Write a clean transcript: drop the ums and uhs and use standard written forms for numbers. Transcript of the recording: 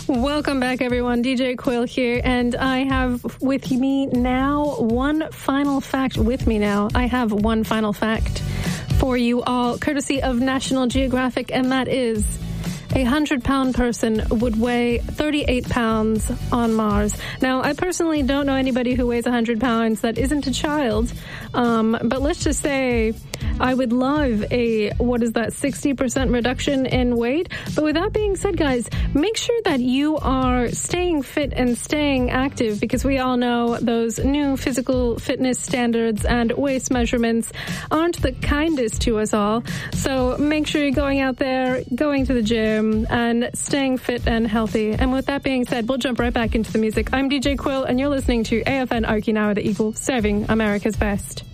Welcome back, everyone. DJ Quill here, and I have with me now one final fact for you all, courtesy of National Geographic, and that is a 100-pound person would weigh 38 pounds on Mars. Now, I personally don't know anybody who weighs 100 pounds that isn't a child, but let's just say I would love a, 60% reduction in weight. But with that being said, guys, make sure that you are staying fit and staying active, because we all know those new physical fitness standards and waist measurements aren't the kindest to us all. So make sure you're going out there, going to the gym, and staying fit and healthy. And with that being said, we'll jump right back into the music. I'm DJ Quill, and you're listening to AFN Okinawa, the Eagle, serving America's best.